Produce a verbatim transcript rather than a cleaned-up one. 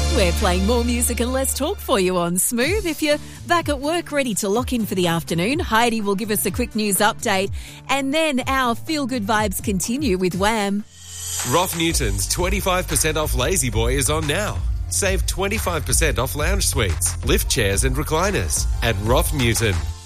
We're playing more music and less talk for you on Smooth. If you're back at work ready to lock in for the afternoon, Heidi will give us a quick news update, and then our feel-good vibes continue with Wham. Roth Newton's twenty-five percent off Lazy Boy is on now. Save twenty-five percent off lounge suites, lift chairs and recliners at Roth Newton.